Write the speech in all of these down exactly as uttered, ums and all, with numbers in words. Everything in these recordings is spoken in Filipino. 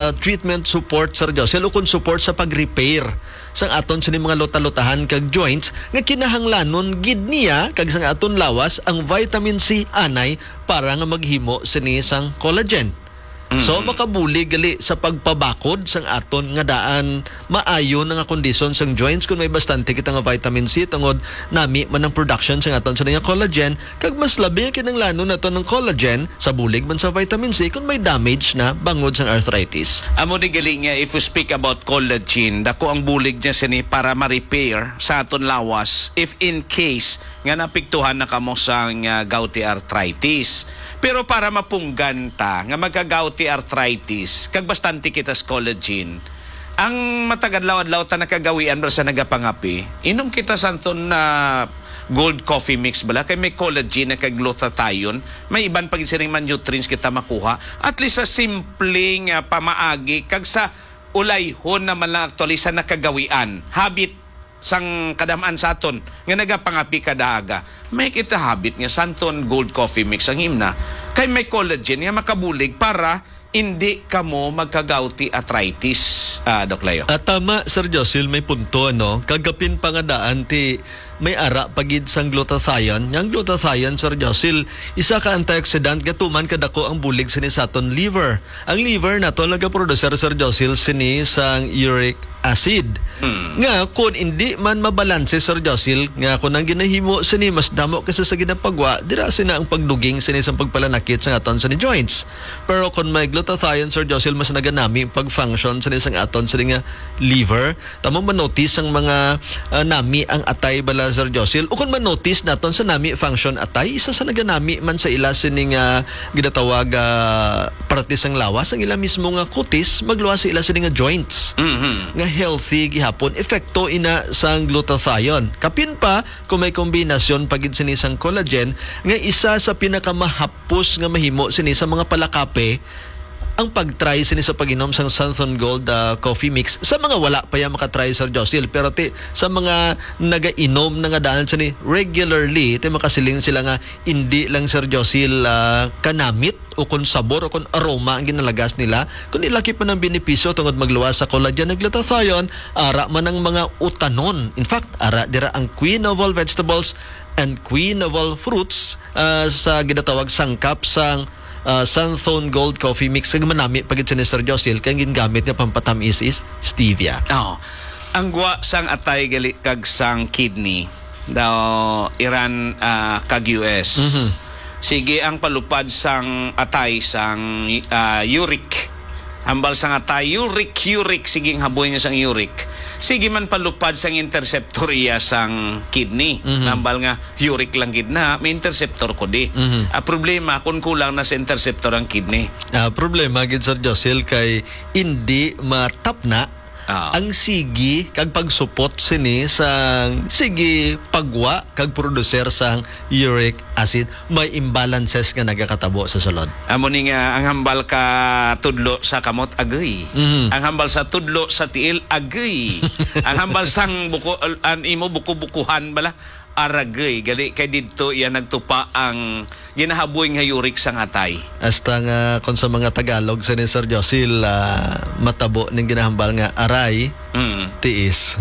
uh, treatment support Sir Josel o kung support sa pag-repair sang aton sa mga lota-lotahan kag joints nga kinahanglanon gid niya kag sang aton lawas ang vitamin C anay para nga maghimo sini sang collagen. Mm-hmm. So makabuli gali sa pagpabakod sang aton nga daan maayo nga kondisyon sang joints kung may bastante kita nga vitamin C tungod nami man ang production sang aton sa nga collagen kag mas labi kinahanglanon naton ng collagen sa bulig man sa vitamin C kung may damage na bangod sang arthritis. Amo ni gali nga if we speak about collagen dako ang bulig niya sini para ma-repair sa aton lawas if in case nga napiktuhan na kamo sang uh, gouty arthritis. Pero para mapunggan ta nga magka-gouty arthritis kag bastante kita sa collagen ang matagadlaw-adlaw ta nakagawian sa nagapangapi inom kita santon na gold coffee mix bala kay may collagen na kag glutathione may iban pag sining man nutrients kita makuha at least sa simpleng uh, pamaagi kag sa ulayhon na man lang actually sa nakagawian habit sang kadamaan sa aton nga nagapangapi kadaaga may kita habit nga santon gold coffee mix ang himna kay may collagen nga makabulig para hindi kamo magka-gouty arthritis, uh, Doc Leo. At tama, Sir Josel, may punto, no? Kagapin pa nga daan, ti may ara pagid sang glutathione. Yang glutathione, Sir Josel, isa ka antioxidant gatuman kadako ang bulig sini sa aton liver. Ang liver nato nagaproducer, Sir Josel, sini sang uric acid. Hmm. Nga, kung hindi man mabalanse, Sir Josel, nga kung ang ginahimo sini mas damo kasi sa ginapagwa, dira sina ang pagduging sini sa pagpalanakit sa aton sini joints. Pero kung may glutathione, Sir Josel, mas naganami pag-function sini sang aton sini nga liver. Tamo man-notice ang mga uh, nami ang atay bala, Sir Josel. O kung man-notice naton sa nami function atay, isa sa naganami man sa ila sini nga ginatawag uh, partis ang lawas, ang ila mismo nga kutis, magluwas sa ila sini nga joints. Mm-hmm. Nga healthy gihapon epekto ina sang glutathione. Kapin pa kung may kombinasyon pagid sini sang collagen nga isa sa pinakamahapos nga mahimo sini sa mga palakape ang pag-try sini sa pag-inom sang Santhon Gold uh, coffee mix. Sa mga wala pa yan makatry, Sir Josel, pero ti, sa mga naga-inom na nga daan sini regularly, ti makasiling sila nga hindi lang, Sir Josel, uh, kanamit o kung sabor o kung aroma ang ginalagas nila, kung ilaki pa ng benepisyo tungod magluwas sa collagen na glutathione, ara man ang mga utanon. In fact, ara dira ang queen of all vegetables and queen of all fruits uh, sa ginatawag sangkap sang Uh, Santhon Gold Coffee Mix kag manami pagit sa ni Sir Josel kang gingamit nga pampatamis is stevia. Oh. Ang gwa sang atay gali kag sang kidney daw Iran uh, kag U S. Mm-hmm. Sige ang palupad sang atay sang uh, uric. Hambal sang atay uric uric siging haboy niya sang uric. Sige man palupad sang interceptor iya sang kidney. Mm-hmm. Nambal nga uric lang gid na may interceptor ko di. Mm-hmm. A problema kung kulang na sa interceptor ang kidney. Ah, problema gid, Sir Josel, kay hindi matap na ah. ang sigi kag pagsupot sini sang sigi pagwa kag producer sang uric acid may imbalances nga nagakatabo sa sulod. Amo ni nga ang hambal ka tudlo sa kamot agay. Mm-hmm. Ang hambal sa tudlo sa tiil agay. Ang hambal sang buko an imo buko-bukuhan bala aragay gali kay didto iya nagtupa ang ginahaboy nga uric sang atay. Hasta nga kon sa mga Tagalog sa ni Sir Josel uh, matabo ning ginahambal nga aray mm. tiis.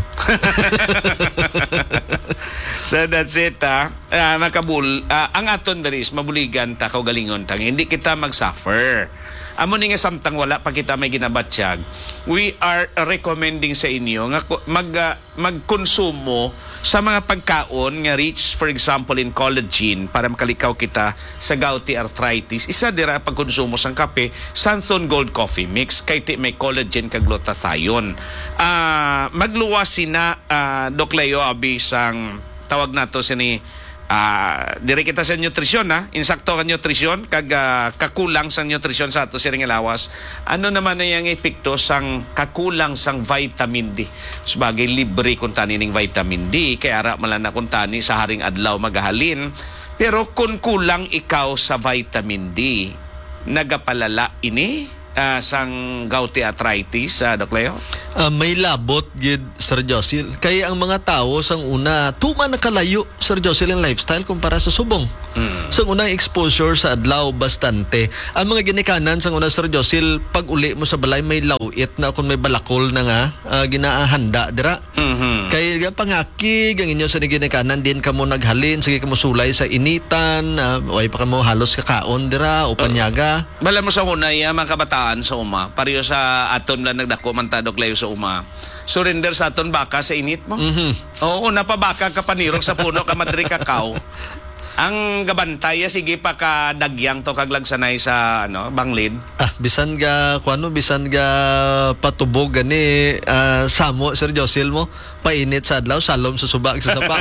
So that's it ha. Uh, nakabul uh, ang aton diri is mabuligan ta kaugalingon ta hindi kita mag-suffer. Amo ni nga samtang wala pa kita may ginabatsyag, we are recommending sa inyo nga mag uh, magkonsumo sa mga pagkaon nga rich, for example, in collagen para makalikaw kita sa gouty arthritis. Isa dira pagkonsumo sang kape, Santhon Gold Coffee Mix kay ti may collagen kag glutathione. Uh, magluwas sina uh, Doc Leo abi sang tawag nato sini Uh, dire kita sa nutrisyon ha, insakto ka nutrisyon kag uh, kakulang sang nutrisyon sa ato siring lawas. Ano naman na yung epekto sang kakulang sang vitamin D? Sebagay libre kung tani ning vitamin D kaya ara malana kung tani sa haring adlaw magahalin. Pero kung kulang ikaw sa vitamin D, nagapalala ini ah, sang gouty arthritis, uh, Doc Leo? Ah, may labot gid Sir Josil. Kaya ang mga tao sang una tuman nakalayo Sir Josil ang lifestyle kumpara sa subong. Mm. Sang unang exposure sa adlaw bastante. Ang mga ginikanan sang una Sir Josil, pag uli mo sa balay may lawit na kung may balakol na nga ah, ginaahanda dira. Mhm. Kaya nga pangakig ang inyo sa ginikanan din kamo naghalin sige kamo sulay sa initan, uh, way pa kamo halos kakaon dira o panyaga. Bala mo sa hunay, ah, mga kabataan sa uma, pareho sa aton lang nagdako man ta, Doc Leo, sa uma. Surrender sa aton baka sa init mo. Mhm. Oo, napabaka ka panirong sa puno ka madri kakao. Ang gabantay, ah, sige pa ka dagyang to kaglagsanay sa ano, banglid. Ah, bisan ga kuano bisan ga patubog gani ah, samo Sir Josil mo painit sa adlaw salom sa subak sa sapaw.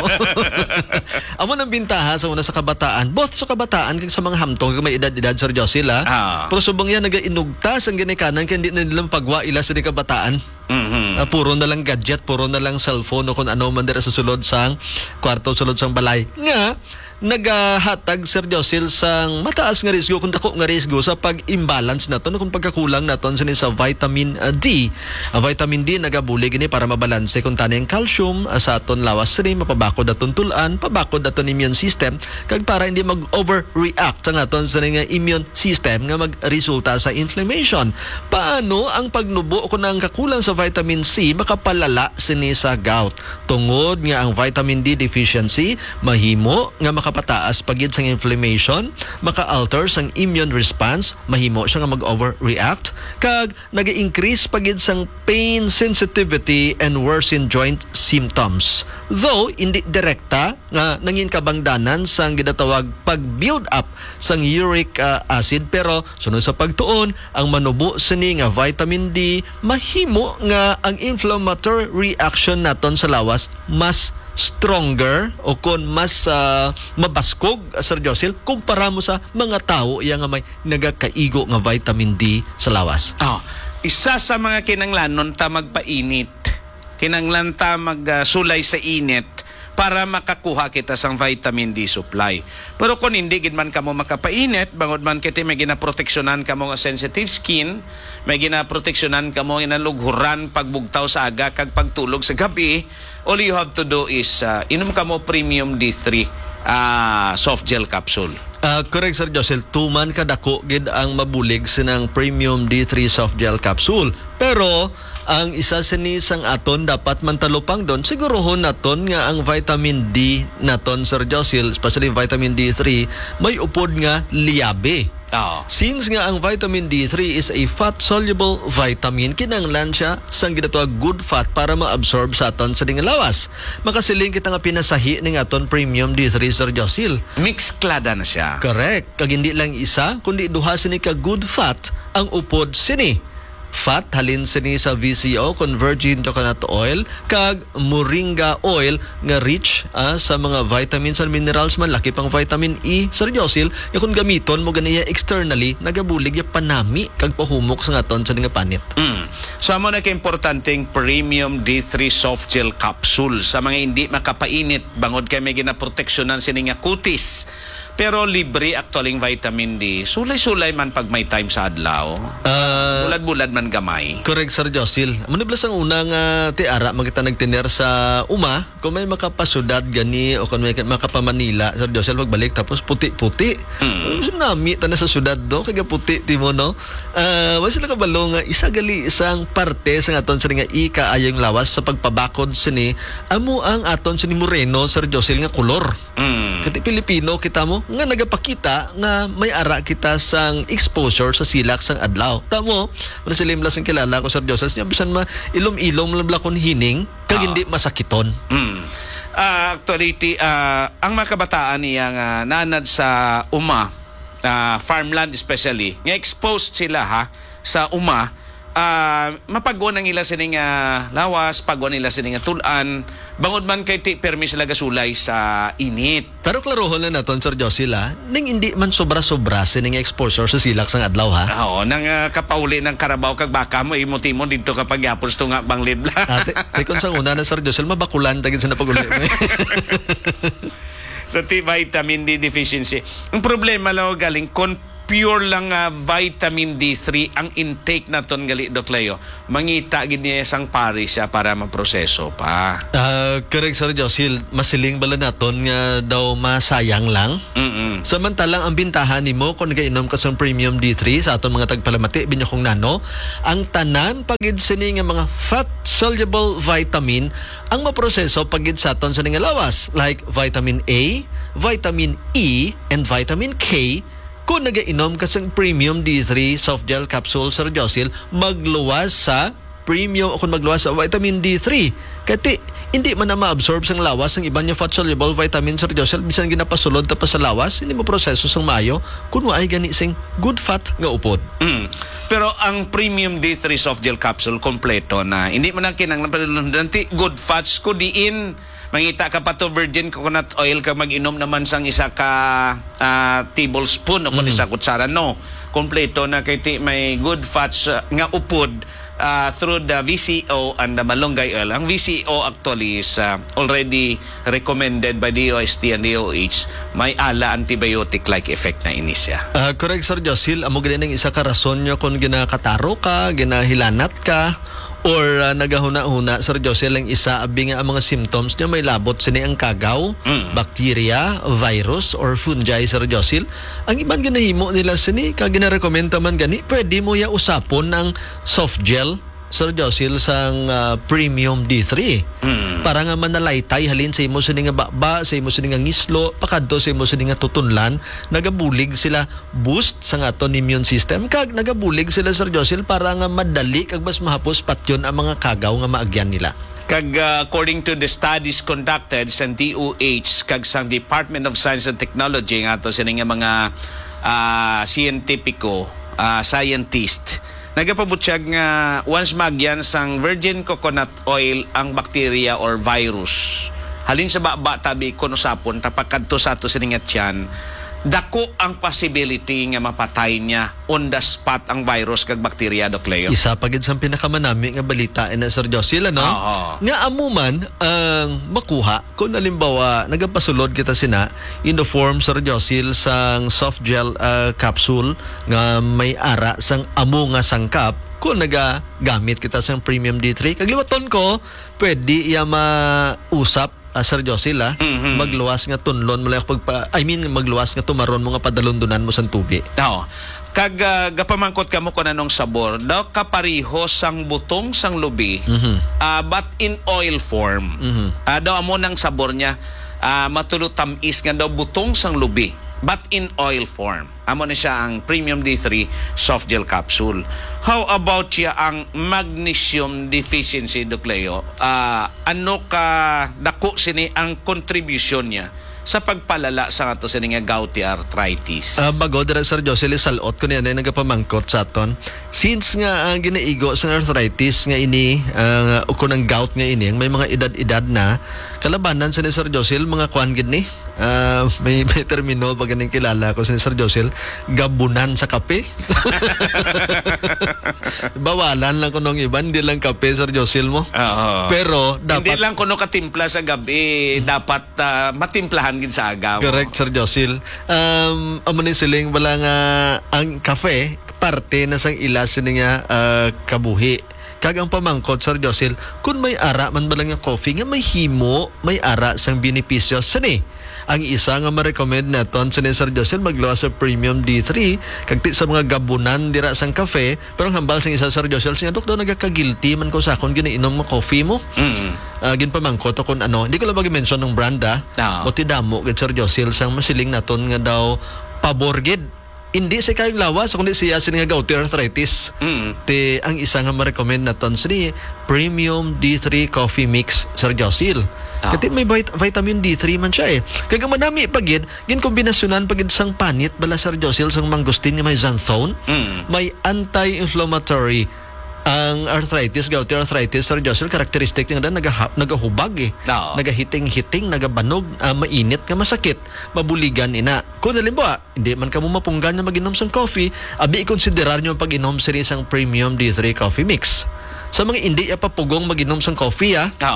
Amo nang bintaha sa una sa kabataan, both sa kabataan kag sa mga hamtong kag may edad-edad Sir Josil ha. Ah. Pero subong yan nagainugtas ang ginikanan kay hindi na nilang pagwa ila sa ni kabataan. Mhm. Ah, puro na lang gadget, puro na lang cellphone o kung ano man dira sa sulod sang kwarto, sulod sang balay. Nga nagahatag Sir Josil sang mataas nga risgo kung dako nga risgo sa pag-imbalance naton kung pagkakulang naton sa sa vitamin uh, D. Ang vitamin D nagabuli gini para mabalanse kung tani ang calcium uh, sa aton lawas rin mapabakod aton tulan, pabakod aton immune system kag para hindi mag-overreact sa aton sa nga immune system nga magresulta sa inflammation. Paano ang pagnubo kung ang kakulang sa vitamin C makapalala sini sa gout? Tungod nga ang vitamin D deficiency mahimo nga makapataas pagid sang inflammation, maka-alter sang immune response, mahimo siya nga mag-overreact, kag nag-increase pagid sang pain sensitivity and worsen joint symptoms. Though hindi direkta nga nangin kabangdanan sang gidatawag pag-build up sang uric uh, acid, pero sunod sa pagtuon ang manubo sini nga vitamin D mahimo nga ang inflammatory reaction naton sa lawas mas stronger o kon mas uh, mabaskog Sir Josil kumpara mo sa mga tao iya nga may nagakaigo nga vitamin D sa lawas. Oh, isa sa mga kinanglanon ta magpainit. Kinanglan ta magsulay uh, sa init para makakuha kita sang vitamin D supply. Pero kung hindi gid man kamo makapainit, bangod man kiti may ginaproteksyonan kamo nga sensitive skin, may ginaproteksyonan kamo nga lughuran pagbugtaw sa aga kag pagtulog sa gabi, all you have to do is uh, inom kamo premium D three uh, soft gel capsule. Uh, correct Sir Josil, tuman kadako gid ang mabulig sinang premium D three soft gel capsule. Pero ang isa sini sang aton dapat mantalupang don sigurohon naton nga ang vitamin D naton Sir Josil, especially vitamin D three, may upod nga liyabe. Oh. Since nga ang vitamin D three is a fat-soluble vitamin, kinanglan siya sang ginatawag good fat para ma-absorb sa aton sa ding lawas. Makasiling kita nga pinasahi ning aton premium D three Sir Josil. Mix klada na siya. Correct. Kag hindi lang isa, kundi duha sini ka good fat ang upod sini. Fat halin sini sa V C O, virgin coconut oil, kag moringa oil nga rich ah, sa mga vitamins and minerals man, laki pang vitamin E Sir Josil. Ya kung gamiton mo ganiya externally nagabulig ya panami kag pahumok sa ngaton sa nga panit. Mm. So amo na ka-importanteng premium D three soft gel capsule sa mga hindi makapainit bangod kay may ginaproteksyonan sini nga kutis. Pero libre actualing vitamin D. Sulay-sulay man pag may time sa adlaw. Uh, Bulad-bulad man gamay. Correct Sir Josil. Maniblas ang unang uh, tiara magita nagtiner sa uma kung may makapasudad gani o kung may makapamanila Sir Josil magbalik tapos puti-puti. Mm. So, nami ta na sa sudad do kaya puti timo no. Uh, wala sila kabalo nga isa gali isang parte sa aton sa nga ika ayong lawas sa pagpabakod sini amo ang aton sini moreno Sir Josil nga kolor. Mm. Kati Pilipino kita mo nga nagapakita nga may ara kita sang exposure sa silak sang adlaw. Tamo, wala sila imlas ang kilala ko Sir Joseph niya bisan ma ilom-ilom lablakon hining kag hindi masakiton. Mm. Uh, actually, uh, ang mga kabataan niya nga nanad sa uma, uh, farmland especially, nga exposed sila ha sa uma, uh, mapagon ang ila sining uh, lawas, pagon nila sining tulan, bangod man kay ti permis sila gasulay sa init. Pero klarohon na naton Sir Josil ha, ning hindi man sobra-sobra sining exposure sa silak sang adlaw ha. Oo, nang uh, kapauli ng karabaw kag baka mo imo-timo dito kapag yapon sto nga banglid. Ate, tekon sang una na Sir Josil mabakulan tagin sa napaguli. Sa T vitamin D deficiency. Ang problema lang galing kon pure lang nga vitamin D three ang intake naton gali Doc Leo, mangita gid niya sang pari siya para maproseso pa. Ah, correct Sir Josil, masiling bala naton nga daw masayang lang. Mm. Samantalang ang bintahan nimo kung nagainom ka sa premium D three sa aton mga tagpalamati binya kong nano, ang tanan pagid sini nga mga fat soluble vitamin ang maproseso pagid sa aton sa nga lawas, like vitamin A, vitamin E, and vitamin K. Kung nagainom ka sa premium D three soft gel capsule Sir Josil, magluwas sa premium o kung magluwas sa vitamin D three. Kati hindi man na ma-absorb sang lawas ang iban niya fat soluble vitamin Sir Josil, bisan ginapasulod ta pa sa lawas, hindi mo proseso sang maayo kun ay gani sing good fat nga upod. Mm. Pero ang premium D three soft gel capsule kompleto na, hindi mo na kinanglan palundanti good fats ko diin. Mangita ka pa to virgin coconut oil kag mag-inom naman sang isa ka uh, tablespoon o kung Mm. isa kutsara. No, kompleto na kay ti may good fats uh, nga upod uh, through the V C O and the malunggay oil. Ang V C O actually is uh, already recommended by D O S T and D O H. May ala antibiotic-like effect na ini siya. Ah, correct Sir Josil, amo gani ning isa ka rason nyo kung ginakataro ka, ginahilanat ka, or uh, nagahuna-huna Sir Josil, ang isa abi nga ang mga symptoms niya may labot sini ang kagaw, Mm. bacteria, virus, or fungi Sir Josil. Ang iban ginahimo nila sini kag ginarekomend man gani, pwede mo ya usapon ng soft gel Sir Josil sang uh, premium D three. Mm. Para nga manalaytay halin sa imo sini nga baba, sa imo sini nga ngislo, pakadto sa imo sini nga tutunlan, nagabulig sila boost sa aton immune system kag nagabulig sila Sir Josil para nga madali kag mas mahapos patyon ang mga kagaw nga maagyan nila. Kag uh, according to the studies conducted sa D O H kag sa Department of Science and Technology nga to sini nga mga uh, scientifico, uh, scientist, nagapabutyag nga once magyan sang virgin coconut oil ang bacteria or virus, halin sa baba tabi kuno sapon tapakadto sa ato siningat yan, dako ang possibility nga mapatay niya on the spot ang virus kag bacteria Doc Leo. Isa pagid sa pinakamanami nga balita na Sir Josil, ano? Oo. Nga amuman ang makuha kung halimbawa nagapasulod kita sina in the form Sir Josil sang soft gel uh, capsule nga may ara sang amo nga sangkap, kung nagagamit kita sang premium D three kag liwaton ko pwede iya mausap uh, Sir Josil, ah, Mhm. magluwas nga tunlon mo lang pagpa I mean magluwas nga tumaron mo nga padalundunan mo sang tubi. Oo. Kag uh, gapamangkot kamo kun anong sabor, daw kapariho sang butong sang lubi, Mhm. uh, but in oil form. Mhm. Ah, daw amo nang sabor niya, uh, matulo tamis nga daw butong sang lubi, but in oil form. Amo na siya ang premium D three soft gel capsule. How about siya ang magnesium deficiency Doc Leo? Ah, ano ka dako sini ang contribution niya sa pagpalala sa ato sini nga gouty arthritis? Uh, bago dira Sir Jocelyn salot ko niya na nagapamangkot sa aton. Since nga ang ginaigo sa arthritis nga ini uh, uko ng gout nga ini may mga edad-edad na kalabanan sa ni Sir Jocelyn mga kuan gid ni. Uh, may may termino pag ganing kilala ko sa ni Sir Jocelyn, gabunan sa kape. Bawalan lang kunong iban, hindi lang kape Sir Jocelyn mo. Oo. Pero Hindi dapat lang kuno katimpla sa gabi, dapat ah, matimplahan gid sa agaw. correct, Sir Josil. Um, amo ni siling wala nga ang kafe parte na sang ilas sini nga uh, kabuhi. Kag ang pamangkot Sir Josil, kun may ara man ba lang nga coffee nga may himo, may ara sang benepisyo sini. Ang isa nga ma-recommend naton sa ni Sir Josil magluwas sa premium D three kag ti sa mga gabunan dira sang kafe, pero ang hambal sang isa Sir Josil siya dok daw nagaka-guilty man ko sa akon ginainom mo coffee mo. Mm. Uh, ginpamangkot ako ano, hindi ko lang mag-mention ng brand, ah. Oo. O tidamo gid Sir Josil sang masiling naton nga daw pabor gid. Hindi sa kayong lawas kundi siya sini nga gouty arthritis. Mm. Te ang isa nga ma-recommend naton sini premium D three coffee mix Sir Josil. Ah. Kati may vit- vitamin D three man siya eh. Kaya manami pagid, gin kombinasyonan pagid sang panit bala Sir Josil sang mangustin nga may xanthone, Mm. may anti-inflammatory. Ang arthritis, gouty arthritis, Sir Jocelyn, karakteristik niya na naga, nagahubag eh. Oo. Nagahiting-hiting, nagabanog, ah, mainit, nga masakit, mabuligan ina. Kung halimbawa, hindi man ka mo mapunggan na mag-inom sang coffee, abi ikonsiderar nyo pag-inom sa isang premium D three coffee mix. Sa mga hindi papugong mag-inom sang coffee, ah, Oo.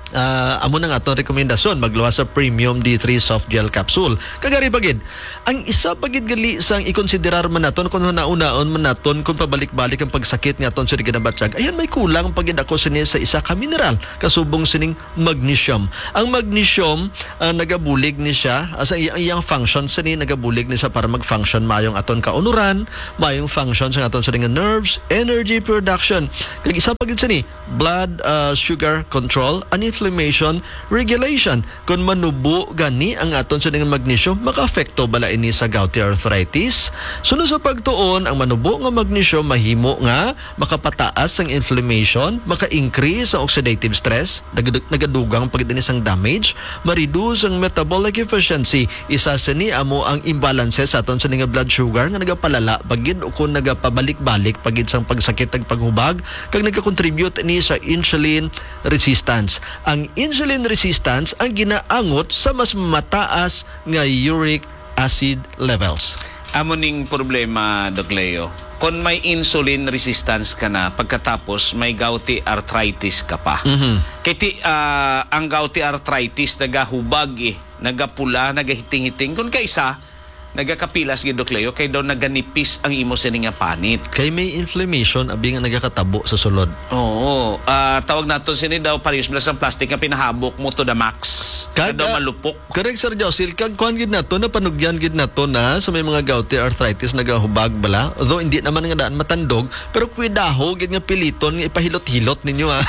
Uh, amo na nga itong rekomendasyon magluwas sa Premium D three Soft Gel Capsule. Kagari pagid, ang isa pagid gali sang ikonsiderar man naton kung nauna-on man naton kung pabalik-balik ang pagsakit nga aton sa ginabatsag. Ayan, may kulang pagid ako sini sa isa ka mineral kasubong sining magnesium. Ang magnesium uh, nagabulig ni siya as ang iyang function sini nagabulig ni siya para mag-function mayong aton kaunuran, mayong function sa aton sa nga nerves, energy production. Kag isa pagid sini blood uh, sugar control and inflammation regulation. Kung manubo gani ang aton sa nga magnesium, maka-apekto bala ini sa gouty arthritis. Sunod sa pagtuon, ang manubo nga magnesium mahimo nga makapataas ang inflammation, maka-increase ang oxidative stress, nagad- nagadugang pagid ini sang damage, ma-reduce ang metabolic efficiency. Isa sa ni amo ang imbalance sa aton sa nga blood sugar nga nagapalala pagid o kung nagapabalik-balik pagid sang pagsakit ag paghubag kag nagakontribute ni sa insulin resistance. Ang insulin resistance ang ginaangot sa mas mataas nga uric acid levels. Amo ning problema, Doc Leo. Kung may insulin resistance ka na, pagkatapos may gouty arthritis ka pa. Mm-hmm. Kaya uh, ang gouty arthritis nagahubag eh, nagapula, nagahiting-hiting. Kung kaisa, nagakapilas gid, Doc Leo, kay daw naganipis ang imo sini nga panit. Kay may inflammation abi nga nagakatabo sa sulod. Oo, uh, tawag nato sini daw parehas blas ang plastic nga pinahabok mo to the max. Kag daw malupok. Correct, Sir Josil, kag kuan gid nato na panugyan gid nato na sa may mga gouty arthritis nagahubag bala. Although hindi naman nga daan matandog, pero kuidaho gid nga piliton nga ipahilot-hilot ninyo ha.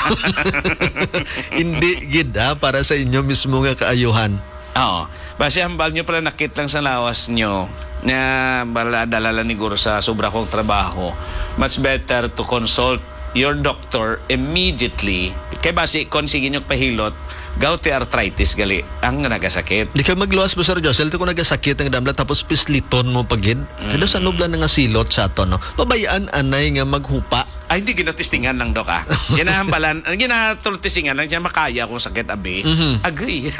Hindi gid ha, para sa inyo mismo nga kaayuhan. Oo. Base hambal nyo pala nakit lang sa lawas nyo na bala dalala ni Guro sa sobra kong trabaho. Much better to consult your doctor immediately. Kaya base, kung sige nyo pahilot, gouty arthritis gali ang nagasakit. Di ka magluwas mo, Sir Josel, kung nagasakit ang damla tapos pisliton mo pagid. Mm. Kaya sa nubla nga silot sa ato, no? Pabayaan anay nga maghupa. Ay, hindi ginatistingan lang, Dok, ah. Ginahambalan, ginatultistingan lang siya makaya kung sakit, abi. Mm-hmm. Agay.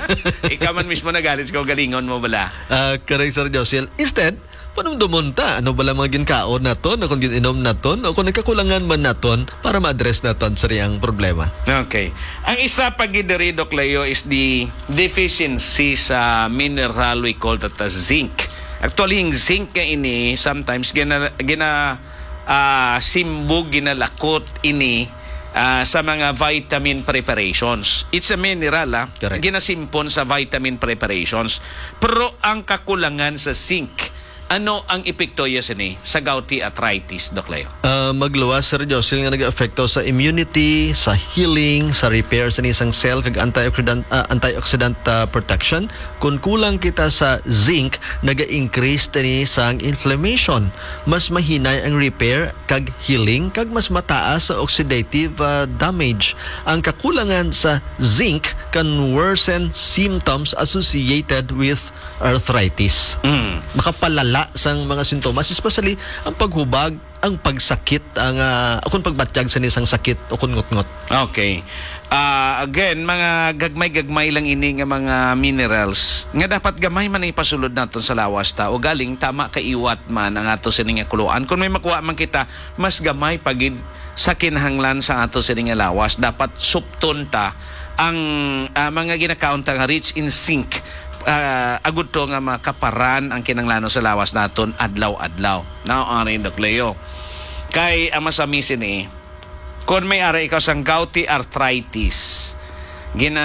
Ikaw man mismo nagalit ko, galingon mo bala. Uh, correct, Sir Josel. Instead, panumdumon ta, ano bala mga ginkaon naton, o kung gininom naton, o kung nagkakulangan man naton para ma-address naton sa riyang problema. Okay. Ang isa pag gidiri, Doc Leo, is the deficiency sa mineral we call that as zinc. Actually, yung zinc nga ini, sometimes gina, gina uh, simbog, ginalakot ini uh, sa mga vitamin preparations. It's a mineral, ah. Ginasimpon sa vitamin preparations. Pero ang kakulangan sa zinc, ano ang epekto yes ni sa gouty arthritis, Doc Leo? Uh, magluwas, Sir Josil, nga nag-affecto sa immunity, sa healing, sa repair sa isang cell, kag antioxidant, uh, antioxidant uh, protection. Kung kulang kita sa zinc, naga-increase tani sa inflammation. Mas mahinay ang repair, kag healing, kag mas mataas sa oxidative uh, damage. Ang kakulangan sa zinc can worsen symptoms associated with arthritis. Mm. Makapalala sang mga sintomas, especially ang paghubag, ang pagsakit, ang uh, akong pagbatsyag sa isang sakit o kun ngot-ngot. Okay. Uh, again, mga gagmay-gagmay lang ini nga mga minerals nga dapat gamay man ipasulod naton sa lawas ta o galing tama kaiwat man ang ato sining nga kuluan. Kung may makuha man kita, mas gamay pagid sa kinahanglan sa ato sining nga lawas. Dapat supton ta ang uh, mga ginakaon ta nga rich in zinc. Uh, agud to nga makaparan ang kinanglano sa lawas naton adlaw-adlaw. Now, ari, Doc Leo, kay ang masamisin eh, kung may ara ikaw sang gouty arthritis, gina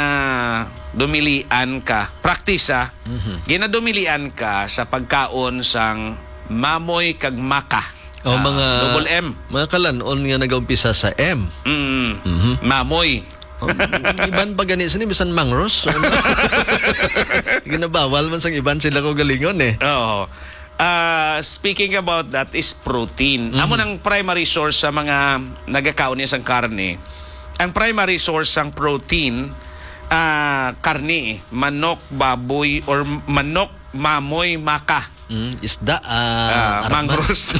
dumilian ka, practice ah, mm-hmm. gina dumilian ka sa pagkaon sang mamoy kag maka. O uh, mga double M. Mga kalanon nga nag-umpisa sa M. Mm, mm-hmm. Mamoy. Oh, iban pa gani sini bisan mangros. Ginabawal man sang iban sila ko galingon eh. Oo. Uh, speaking about that is protein. Mm-hmm. Amo nang primary source sa mga nagakaon niya sang karne. Ang primary source sang protein uh, karne, manok, baboy or manok, mamoy, maka. Mm, isda, uh, uh, mangros.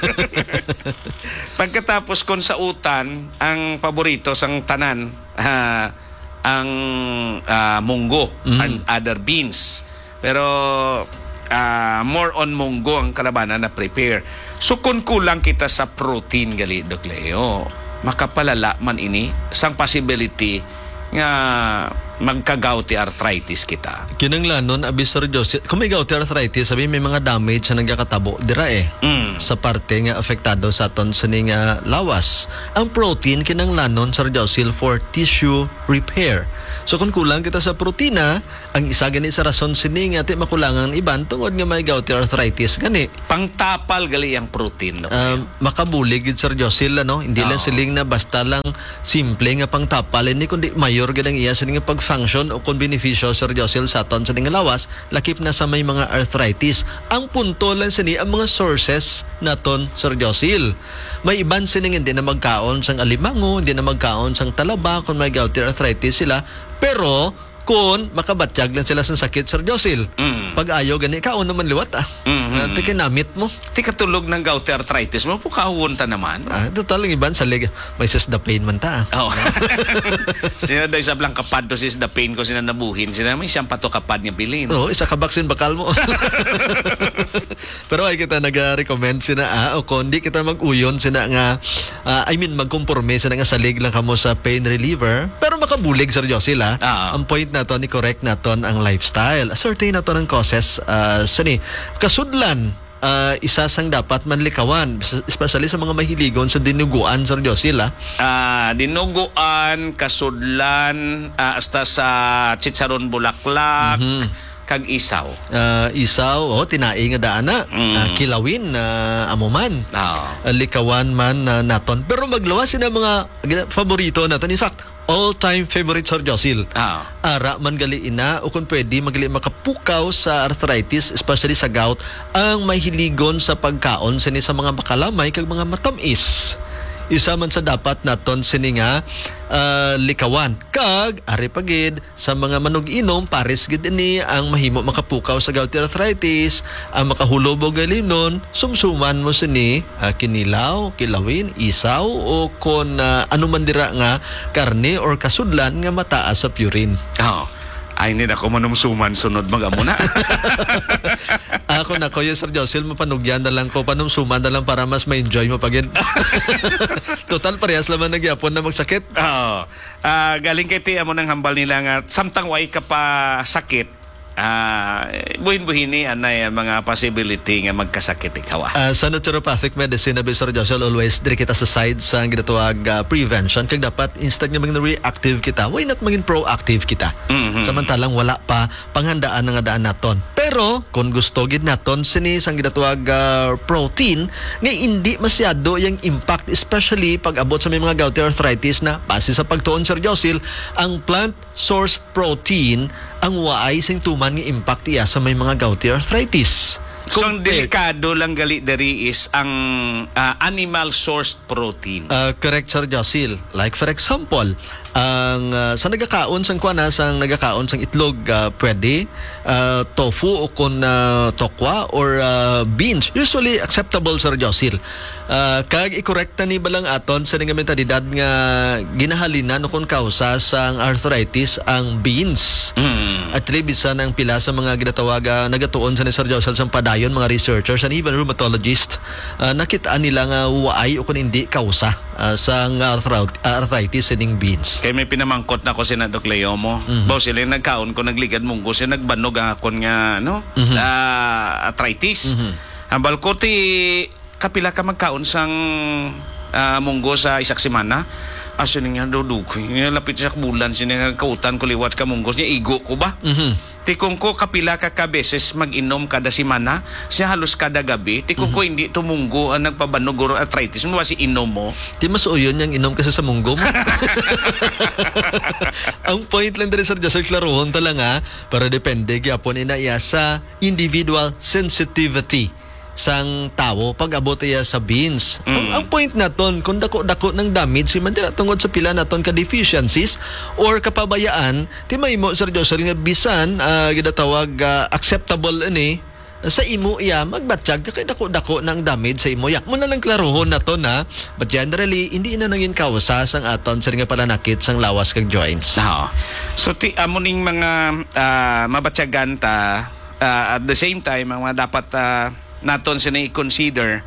Pagkatapos kon sa utan, ang paborito sang tanan, uh, ang uh, munggo mm-hmm. and other beans. Pero uh, more on munggo ang kalabanan na prepare. So kung kulang kita sa protein gali, Doc Leo, makapalala man ini sang possibility nga magka-gouty arthritis kita. Kinanglanon, abi Sir Joseph, kung may gouty arthritis, sabi may mga damage sa nagkakatabo, dira eh. Mm. Sa parte nga apektado sa aton sa ning nga lawas. Ang protein kinanglanon Sir Joseph for tissue repair. So kung kulang kita sa protina, ang isa gani sa rason sini nga ti makulangan iban tungod nga may gouty arthritis gani. Pangtapal gali ang protein. No? Um, makabulig gid Sir Joseph ano, hindi lang Oo. siling na basta lang simple nga pangtapal ni kundi mayor gid ang iya sa nga pag-function o kung benepisyo Sir Joseph sa aton sa nga lawas lakip na sa may mga arthritis. Ang punto lang sini ang mga sources naton Sir Joseph. May iban sining hindi na magkaon sang alimango, hindi na magkaon sang talaba kung may gouty arthritis sila, pero kung makabatsyag lang sila sa sakit Sir Joseph. Mm. Pag ayaw gani kaon naman liwat ah. Mm-hmm. Uh, tikinamit mo. Ti katulog ng gouty arthritis mo, pukahon ta naman. Ah, total lang iban sa leg. May sis the pain man ta. Oh. Sina daw sa blang kapad to sis the pain ko sina nabuhin. Sina may siyang pato kapad niya bilin. Oo, isa ka vaccine bakal mo. Pero ay kita nag-recommend sina ah, o kundi kita mag-uyon sina nga ah, I mean magkomporme sina nga salig lang kamo sa pain reliever pero makabulig Sir Joseph ah. Ah. Ang point naton ni correct naton ang lifestyle. Ascertain naton ang causes uh, sani kasudlan uh, isa sang dapat manlikawan especially sa mga mahiligon sa dinuguan Sir Joseph ah. Ah, dinuguan, kasudlan, ah, hasta sa chicharon bulaklak, Mhm. kag isaw. Uh, isaw o tinai nga daana Mm. uh, kilawin na uh, amuman Ah. uh, likawan man na naton pero maglawas sina mga gina- favorito naton in fact all-time favorite Sir Joseph. Ah. Ara man gali ina o kung pwede magali makapukaw sa arthritis especially sa gout ang mahiligon sa pagkaon sini sa mga makalamay kag mga matamis. Isa man sa dapat naton sini nga uh, likawan kag ari pagid sa mga manug-inom pares gid ini ang mahimo makapukaw sa gouty arthritis ang makahulob og galinon sumsuman mo sini uh, kinilaw kilawin isaw o kon uh, ano man dira nga karne or kasudlan nga mataas sa purine. Oh. Ay, hindi na ko manumsuman sunod mag-amo na. Ako na ko yung Sir Joseph mapanugyan na lang ko panumsuman na lang para mas ma-enjoy mo pagin. Total parehas laman nagyapon na magsakit. Oo. Ah, galing kay ti amo nang hambal nila nga samtang way ka pa sakit. Ah, buhin-buhin ni anay ang mga possibility nga magkasakit ikaw. ah. Uh, sa naturopathic medicine na Sir Joseph always diri kita sa side sa ang ginatawag uh, prevention kag dapat instead nga maging reactive kita why not maging proactive kita. Mhm. Samantalang wala pa panghandaan nga daan naton. Pero kung gusto gid naton sini sang ginatawag uh, protein nga hindi masyado yung impact especially pag abot sa may mga gouty arthritis na base sa pagtuon Sir Joseph ang plant source protein ang waay sing tuman nga impact iya sa may mga gouty arthritis. So, ang Compared- delikado lang gali diri is ang ah, animal sourced protein. Uh, correct Sir Joseph. Like for example, ang uh, sa nagakaon sang kuana sang nagakaon sang itlog uh, pwede uh, tofu o kun uh, tokwa or uh, beans usually acceptable Sir Joseph. Uh, kag i-correcta ni balang aton sa nga mentalidad nga ginahalinan no kun kausa sang arthritis ang beans. Mm. At bisan ang pila sa mga ginatawag uh, nagatuon sa ni Sir Joseph sa padayon mga researchers and even rheumatologists uh, nakitaan nila nga waay o kung hindi kausa uh, sa arthrit- arthritis ining beans. Kay may pinamangkot na ko si na Doc Leo mo. Mhm. Baw sila yung nagkaon ko nagligad munggo siya nagbanog ang akon nga no Mhm. ah, arthritis. Mhm. Ang balko ti kapila ka magkaon sang ah, munggo sa isak semana. Aso niya duduk. Lapit sa bulan siya kautan ko liwat ka munggos niya igo ko ba? Mhm. Tikong ko kapila ka ka beses mag-inom kada semana, siya halos kada gabi. Tikong ko hindi tumunggo ang nagpabanog or arthritis mo si inom mo. Di mas uyon yang inom kasi sa munggo mo. Ang point lang diri Sir Joseph klarohon talaga para depende gyapon ina iya sa individual sensitivity sang tao pag abot iya sa beans. Mm. Ang, ang point naton kung dako-dako ng damage si man dira tungod sa pila naton ka deficiencies or kapabayaan ti mahimo Sir Joseph nga bisan uh, ginatawag uh, acceptable ini sa imo iya magbatsyag ka kay dako-dako ng damage sa imo yak mo na lang klarohon nato na but generally hindi na nangin kausa sang aton sa nga palanakit sang lawas kag joints. Oo. So ti amo ning mga ah, mabatyagan ta ah, at the same time ang mga dapat ah, naton sila i-consider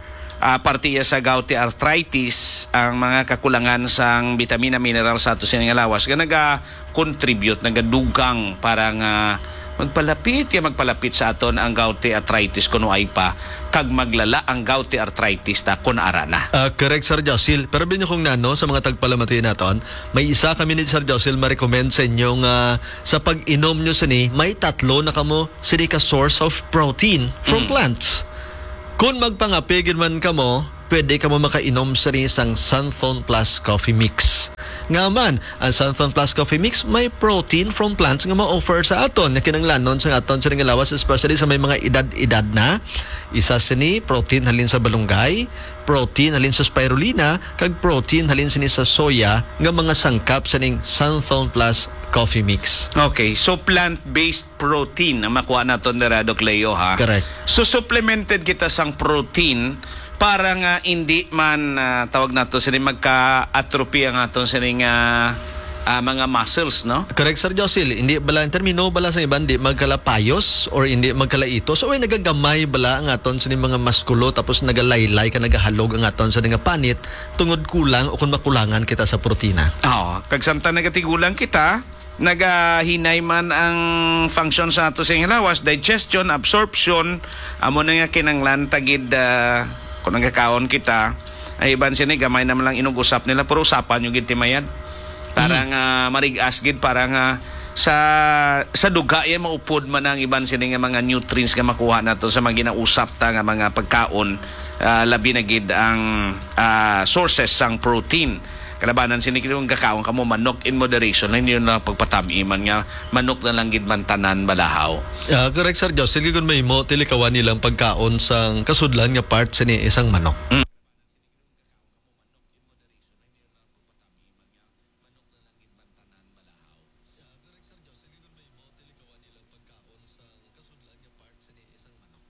uh, partiya sa gouty arthritis, ang mga kakulangan sa vitamina mineral sa ato sining lawas nga naga-contribute, nagadugang para nga magpalapit ya magpalapit sa aton ang gouty arthritis kuno ay pa kag maglala ang gouty arthritis ta kun ara na. Ah, correct, Sir Josil. Pero binyo kong nano sa mga tagpalamati naton, may isa kami ni Sir Josil ma-recommend sa inyo nga sa pag-inom nyo sini, may tatlo na kamo sini ka source of protein from Mm. plants. Kung magpangapigin man kamo, pwede kamo makainom sa isang Sunthorn Plus Coffee Mix. Nga man, ang Sunthorn Plus Coffee Mix may protein from plants nga ma-offer sa aton na kinanglanon sa aton sa lawas, especially sa may mga edad-edad na. Isa sini protein halin sa balunggay, protein halin sa spirulina, kag protein halin sini sa soya nga mga sangkap sa ning Sunthorn Plus Coffee Mix. Okay, so plant-based protein ang makuha naton dira Doc Leo, ha. Correct. So supplemented kita sang protein para nga hindi man ah, tawag nato sini magka-atrophy ang aton sini nga ah, mga muscles, no? Correct, Sir Josil. Hindi bala, in termino bala sa iban, hindi magkalapayos or hindi magkalaito. So, ay nagagamay bala ang aton sa mga maskulo tapos nagalaylay ka, nagahalog ang aton sa nga panit tungod kulang o kung makulangan kita sa protina. Oo, kag samtang nagatigulang kita, nagahinay man ang function sa ato sa lawas, digestion, absorption, amo na nga kinanglan tagid ah, kung nagkakaon kita, ay iban sini gamay naman lang inugusap nila, pero usapan yung gintimayad. Para nga marigas gid, para nga sa sa duga yan maupod man ang iban sini nga mga nutrients nga makuha nato sa mga ginausap ta nga mga pagkaon, ah, labi na gid ang ah, sources sang protein. Kalabanan sini kung kakaon kamo manok in moderation, hindi yun lang pagpatamiman nga manok na lang gid man tanan balahaw. Uh, correct, Sir Josil. Kung may mo, tilikawan nilang pagkaon sang kasudlan nga part sa ni isang manok. Mm.